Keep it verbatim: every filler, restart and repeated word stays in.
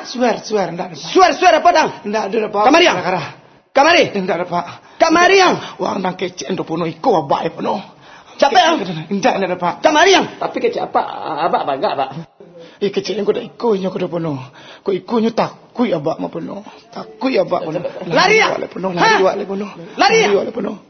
Suar, suar, ndak ada, Pak. Suar, suar apa dang? Ndak ada, Pak. Kamari yang? Kamari? Ndak ada, Pak. Kamari yang? Wang nang kece ndo pono iko abak e pono. Capek yang? Ndak ada, Pak. Kamari yang? Tapi kece apa? Abak apa enggak, Pak? Eh kece ko da iko nyo ko da pono. Ko iko nyo takui abak ma pono. Takui abak pono. Lari ya? Lari pono, lari wale pono. Lari ya? Wale pono.